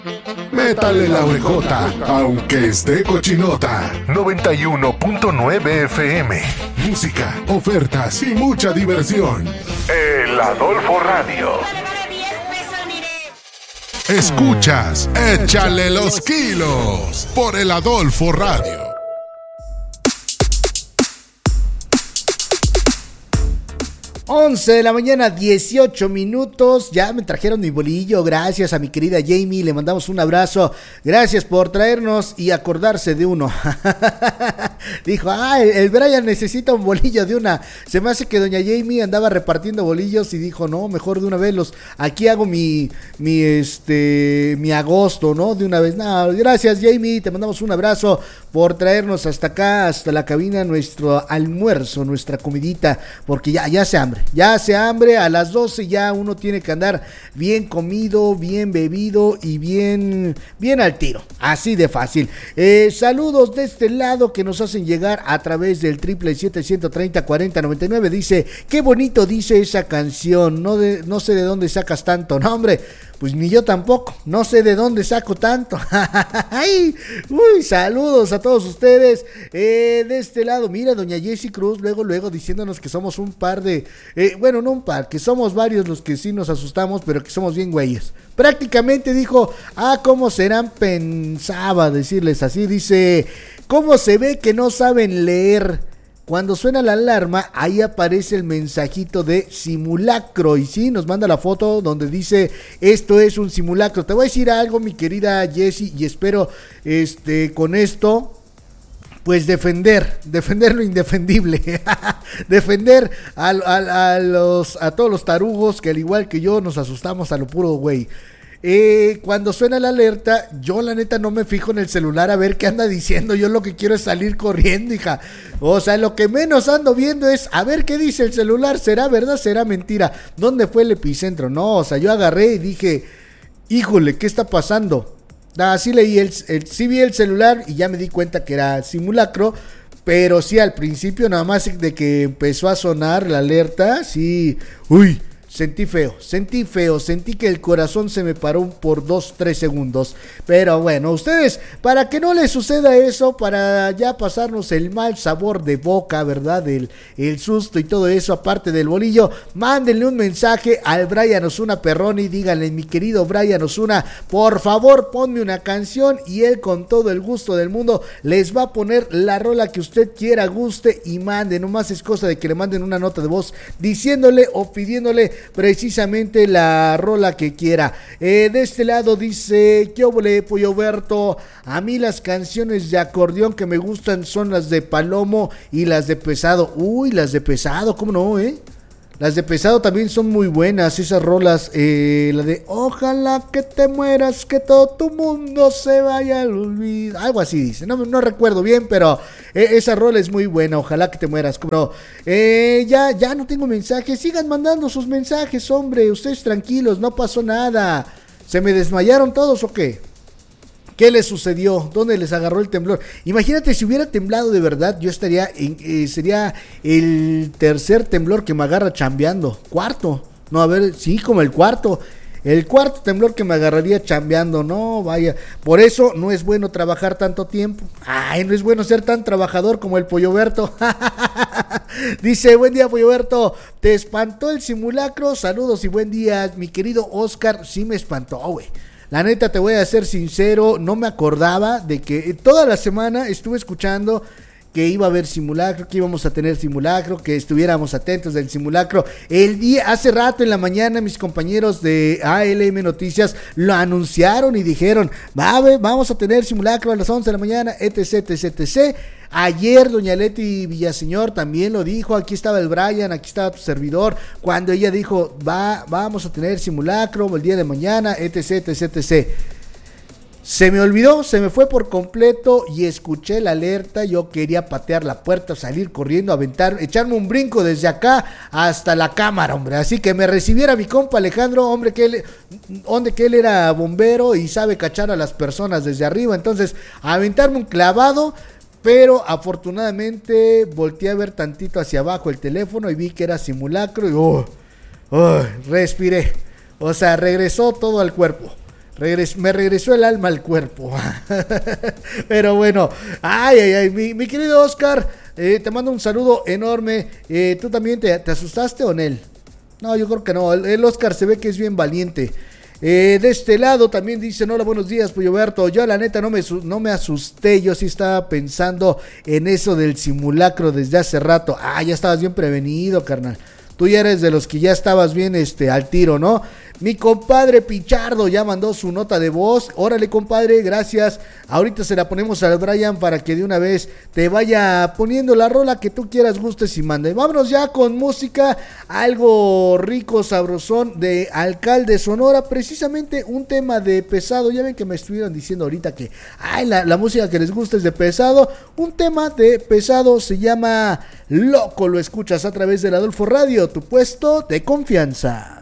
Métale la orejota, aunque esté cochinota. 91.9 FM. Música, ofertas y mucha diversión. El Adolfo Radio. Escuchas, échale los kilos por el Adolfo Radio. 11 de la mañana, 18 minutos. Ya me trajeron mi bolillo. Gracias a mi querida Jamie. Le mandamos un abrazo. Gracias por traernos y acordarse de uno. Dijo, el Brian necesita un bolillo de una. Se me hace que doña Jamie andaba repartiendo bolillos y dijo, no, mejor de una vez aquí hago mi agosto, ¿no? De una vez. No, gracias Jamie. Te mandamos un abrazo por traernos hasta acá, hasta la cabina, nuestro almuerzo, nuestra comidita. Porque ya se hambre. Ya hace hambre, a las 12 ya uno tiene que andar bien comido, bien bebido y bien al tiro, así de fácil. Saludos de este lado que nos hacen llegar a través del 777-130-4099. Dice, qué bonito dice esa canción, no sé de dónde sacas tanto, no hombre, pues ni yo tampoco, no sé de dónde saco tanto. Uy, saludos a todos ustedes. De este lado, mira, doña Jessie Cruz, luego diciéndonos que somos un par de, bueno, no un par, que somos varios los que sí nos asustamos, pero que somos bien güeyes. Prácticamente dijo, ¿cómo serán? Pensaba decirles así, dice, ¿cómo se ve que no saben leer? Cuando suena la alarma, ahí aparece el mensajito de simulacro. Y sí, nos manda la foto donde dice, esto es un simulacro. Te voy a decir algo, mi querida Jessie, y espero con esto, pues defender lo indefendible. Defender a todos los tarugos que al igual que yo nos asustamos a lo puro güey. Cuando suena la alerta, yo la neta no me fijo en el celular a ver qué anda diciendo. Yo lo que quiero es salir corriendo, hija. O sea, lo que menos ando viendo es a ver qué dice el celular. ¿Será verdad? ¿Será mentira? ¿Dónde fue el epicentro? No, o sea, yo agarré y dije, híjole, ¿qué está pasando? Sí leí sí vi el celular y ya me di cuenta que era simulacro. Pero sí, al principio nada más de que empezó a sonar la alerta, sí, uy. Sentí feo, sentí que el corazón se me paró por 2-3 segundos. Pero bueno, ustedes, para que no les suceda eso, para ya pasarnos el mal sabor de boca, ¿verdad? El susto y todo eso, aparte del bolillo, mándenle un mensaje al Brian Osuna Perroni, díganle, mi querido Brian Osuna, por favor ponme una canción y él con todo el gusto del mundo les va a poner la rola que usted quiera, guste y mande. Nomás es cosa de que le manden una nota de voz diciéndole o pidiéndole precisamente la rola que quiera. De este lado dice, ¿qué óvole, Pollo Berto? A mí las canciones de acordeón que me gustan son las de Palomo y las de Pesado. Uy, las de Pesado, ¿cómo no, Las de Pesado también son muy buenas, esas rolas. La de ojalá que te mueras, que todo tu mundo se vaya al olvido. Algo así dice, no recuerdo bien, pero esa rola es muy buena, ojalá que te mueras. No, ya no tengo mensajes, sigan mandando sus mensajes, hombre, ustedes tranquilos, no pasó nada. ¿Se me desmayaron todos o qué? ¿Qué les sucedió? ¿Dónde les agarró el temblor? Imagínate si hubiera temblado de verdad, yo estaría sería el tercer temblor que me agarra chambeando. Cuarto, no, a ver, sí, como el cuarto temblor que me agarraría chambeando, no, vaya, por eso no es bueno trabajar tanto tiempo. No es bueno ser tan trabajador como el Pollo Berto. Dice, buen día, Pollo Berto, ¿te espantó el simulacro? Saludos y buen día, mi querido Oscar. Sí me espantó, güey. La neta, te voy a ser sincero, no me acordaba de que toda la semana estuve escuchando que iba a haber simulacro, que íbamos a tener simulacro, que estuviéramos atentos del simulacro. Hace rato en la mañana mis compañeros de ALM Noticias lo anunciaron y dijeron, vamos a tener simulacro a las 11 de la mañana, etc. Ayer doña Leti Villaseñor también lo dijo, aquí estaba el Brian, aquí estaba tu servidor, cuando ella dijo, vamos a tener simulacro el día de mañana, etc. Se me olvidó, se me fue por completo y escuché la alerta. Yo quería patear la puerta, salir corriendo, echarme un brinco desde acá hasta la cámara, hombre. Así que me recibiera mi compa Alejandro, hombre, que él era bombero y sabe cachar a las personas desde arriba. Entonces, aventarme un clavado, pero afortunadamente volteé a ver tantito hacia abajo el teléfono y vi que era simulacro y respiré. O sea, regresó todo al cuerpo. Me regresó el alma al cuerpo. Pero bueno, mi querido Oscar, te mando un saludo enorme. ¿Tú también te asustaste o Nel? No, yo creo que no. El Oscar se ve que es bien valiente. De este lado también dicen: hola, buenos días, Pollo Berto. Yo la neta no me asusté. Yo sí estaba pensando en eso del simulacro desde hace rato. Ya estabas bien prevenido, carnal. Tú ya eres de los que ya estabas bien al tiro, ¿no? Mi compadre Pichardo ya mandó su nota de voz. Órale, compadre, gracias. Ahorita se la ponemos al Brian para que de una vez te vaya poniendo la rola que tú quieras, gustes y mande. Vámonos ya con música, algo rico, sabrosón de Alcalde Sonora. Precisamente un tema de Pesado. Ya ven que me estuvieron diciendo ahorita que la música que les gusta es de Pesado. Un tema de Pesado se llama Loco. Lo escuchas a través del Adolfo Radio, tu puesto de confianza.